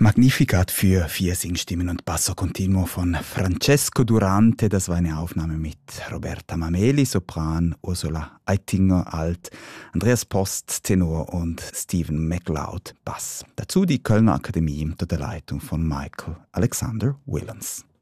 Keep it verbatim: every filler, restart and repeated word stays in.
Magnificat für vier Singstimmen und Basso Continuo von Francesco Durante. Das war eine Aufnahme mit Roberta Mameli, Sopran, Ursula Eitinger, Alt, Andreas Post, Tenor und Stephen MacLeod, Bass. Dazu die Kölner Akademie unter der Leitung von Michael Alexander Willens.